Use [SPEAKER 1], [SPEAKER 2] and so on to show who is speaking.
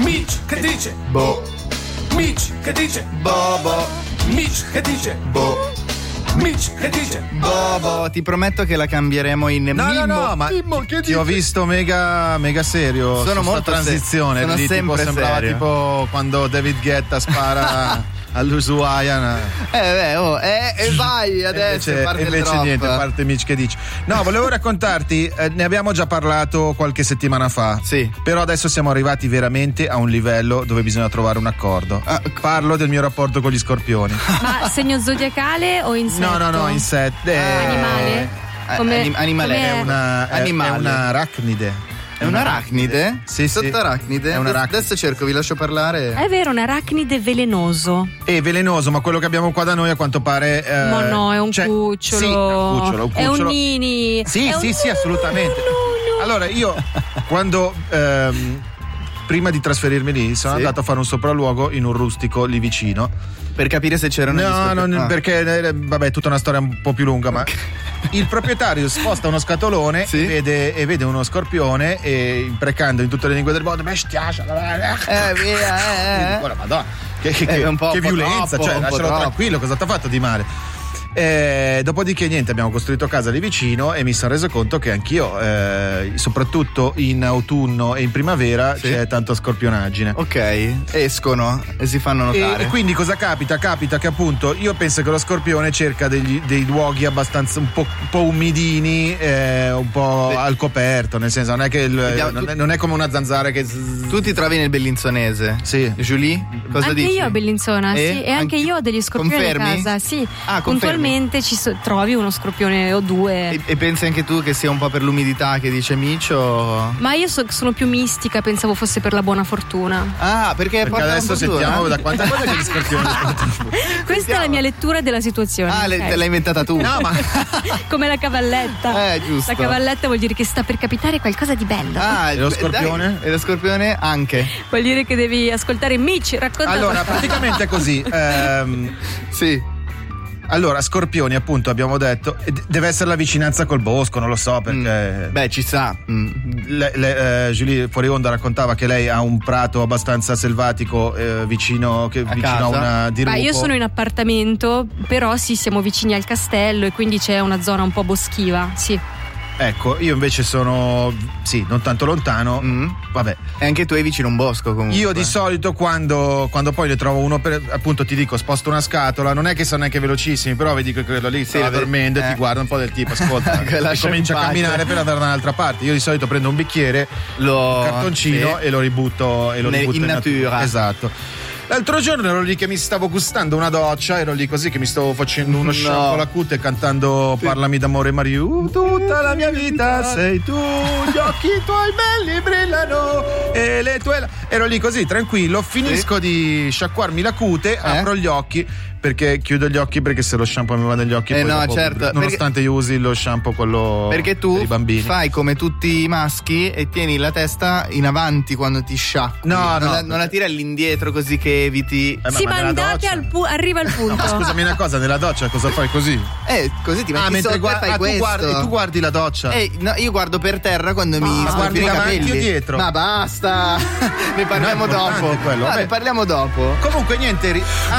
[SPEAKER 1] Mitch che dice
[SPEAKER 2] Boh.
[SPEAKER 1] Mitch che dice
[SPEAKER 2] Bobo.
[SPEAKER 1] Mitch che dice
[SPEAKER 2] Boh.
[SPEAKER 1] Mitch che dice
[SPEAKER 2] Bobo. Ti prometto che la cambieremo in Mimmo.
[SPEAKER 3] No, ma ti ho visto mega serio.
[SPEAKER 2] Sono
[SPEAKER 3] su sta
[SPEAKER 2] molto
[SPEAKER 3] transizione.
[SPEAKER 2] sono
[SPEAKER 3] lì
[SPEAKER 2] sempre
[SPEAKER 3] tipo sembrava
[SPEAKER 2] serio.
[SPEAKER 3] tipo quando David Guetta spara all'Ushuaia.
[SPEAKER 2] E vai adesso parte il
[SPEAKER 3] invece
[SPEAKER 2] drop.
[SPEAKER 3] niente, parte Mitch che dice. No, volevo raccontarti, ne abbiamo già parlato qualche settimana fa.
[SPEAKER 2] Sì.
[SPEAKER 3] Però adesso siamo arrivati veramente a un livello dove bisogna trovare un accordo. Parlo del mio rapporto con gli scorpioni.
[SPEAKER 4] Ma segno zodiacale o insetto?
[SPEAKER 3] No, insetto.
[SPEAKER 4] Animale?
[SPEAKER 2] Animale.
[SPEAKER 3] È una
[SPEAKER 2] Animale.
[SPEAKER 3] arachnide.
[SPEAKER 2] È un'arachnide?
[SPEAKER 3] Sì.
[SPEAKER 2] Sottoarachnide?
[SPEAKER 3] È un'arachnide.
[SPEAKER 2] Adesso cerco, vi lascio parlare.
[SPEAKER 4] È vero, un arachnide velenoso.
[SPEAKER 3] È velenoso, ma quello che abbiamo qua da noi a quanto pare.
[SPEAKER 4] Ma no, è un cucciolo.
[SPEAKER 3] Sì, un cucciolo.
[SPEAKER 4] È un nini.
[SPEAKER 3] Sì,
[SPEAKER 4] È un
[SPEAKER 3] sì, assolutamente.
[SPEAKER 4] no.
[SPEAKER 3] Allora, io quando prima di trasferirmi lì sono andato a fare un sopralluogo in un rustico lì vicino.
[SPEAKER 2] Per capire se c'erano gli scorpioni.
[SPEAKER 3] Perché vabbè, è tutta una storia un po' più lunga, ma il proprietario sposta uno scatolone e vede uno scorpione e imprecando in tutte le lingue del mondo, bestiaccia.
[SPEAKER 2] Via.
[SPEAKER 3] Ora, madonna, che
[SPEAKER 2] un po'
[SPEAKER 3] violenza,
[SPEAKER 2] troppo,
[SPEAKER 3] cioè
[SPEAKER 2] un po'
[SPEAKER 3] lascialo
[SPEAKER 2] troppo.
[SPEAKER 3] tranquillo, cosa t'ha fatto di male? Dopodiché niente, abbiamo costruito casa lì vicino e mi sono reso conto che anch'io soprattutto in autunno e in primavera c'è tanta scorpionaggine.
[SPEAKER 2] Ok, escono e si fanno notare.
[SPEAKER 3] E quindi cosa capita? Capita che appunto io penso che lo scorpione cerca dei luoghi abbastanza un po' umidini, un po' al coperto, nel senso non è che non è come una zanzara che
[SPEAKER 2] Tu ti trovi nel bellinzonese?
[SPEAKER 3] Sì.
[SPEAKER 2] Julie? Cosa
[SPEAKER 4] anche
[SPEAKER 2] dici?
[SPEAKER 4] io a Bellinzona, sì, e anche io ho degli scorpioni
[SPEAKER 2] Confermi?
[SPEAKER 4] a casa, sì.
[SPEAKER 2] Confermi?
[SPEAKER 4] Puntualmente trovi uno scorpione o due.
[SPEAKER 2] E pensi anche tu che sia un po' per l'umidità che dice Micio?
[SPEAKER 4] Ma io sono più mistica, pensavo fosse per la buona fortuna.
[SPEAKER 2] Perché porta
[SPEAKER 3] adesso
[SPEAKER 2] un po'
[SPEAKER 3] sentiamo da quante volte che gli scorpioni.
[SPEAKER 4] Questa è la mia lettura della situazione.
[SPEAKER 2] Te l'hai inventata tu.
[SPEAKER 3] No, ma
[SPEAKER 4] come la cavalletta.
[SPEAKER 2] Giusto.
[SPEAKER 4] La cavalletta vuol dire che sta per capitare qualcosa di bello.
[SPEAKER 3] E lo scorpione?
[SPEAKER 2] E lo scorpione anche.
[SPEAKER 4] Vuol dire che devi ascoltare Mitch, racconta.
[SPEAKER 3] Allora, praticamente è così.
[SPEAKER 2] Sì.
[SPEAKER 3] Allora, scorpioni, appunto, abbiamo detto, deve essere la vicinanza col bosco, non lo so perché.
[SPEAKER 2] Beh, ci sta.
[SPEAKER 3] Julie fuori onda raccontava che lei ha un prato abbastanza selvatico vicino a una dirupo.
[SPEAKER 4] Io sono in appartamento, però sì, siamo vicini al castello e quindi c'è una zona un po' boschiva, sì.
[SPEAKER 3] Ecco, io invece sono non tanto lontano. Vabbè.
[SPEAKER 2] E anche tu hai vicino un bosco comunque.
[SPEAKER 3] Io di solito quando poi ne trovo uno, appunto ti dico, sposto una scatola, non è che sono neanche velocissimi, però vedi che quello lì sta dormendo e ti guarda un po' del tipo, ascolta, e comincia a camminare per andare da un'altra parte. Io di solito prendo un bicchiere, un cartoncino e lo ributto in
[SPEAKER 2] natura.
[SPEAKER 3] Esatto. L'altro giorno ero lì che mi stavo gustando una doccia, ero lì così che mi stavo facendo uno shampoo alla cute cantando Parlami d'amore Mariù, tutta la mia vita sei tu, gli occhi tuoi belli brillano e le tue... Ero lì così tranquillo, finisco di sciacquarmi la cute, apro gli occhi, perché chiudo gli occhi perché se lo shampoo mi va negli occhi poi dopo,
[SPEAKER 2] certo,
[SPEAKER 3] nonostante io usi lo shampoo quello
[SPEAKER 2] perché tu
[SPEAKER 3] per i bambini.
[SPEAKER 2] Fai come tutti i maschi e tieni la testa in avanti quando ti sciacqui. Non la tiri all'indietro così che eviti.
[SPEAKER 4] Sì, ma andate arriva al punto.
[SPEAKER 3] No, scusami una cosa, nella doccia cosa fai così?
[SPEAKER 2] Così ti metti
[SPEAKER 3] mentre
[SPEAKER 2] sotto e fai questo.
[SPEAKER 3] tu guardi la doccia.
[SPEAKER 2] No, io guardo per terra quando mi
[SPEAKER 3] guardi
[SPEAKER 2] i
[SPEAKER 3] davanti
[SPEAKER 2] capelli.
[SPEAKER 3] o dietro?
[SPEAKER 2] Ma basta. Ne parliamo dopo.
[SPEAKER 3] Quello.
[SPEAKER 2] Ne parliamo dopo.
[SPEAKER 3] Comunque niente,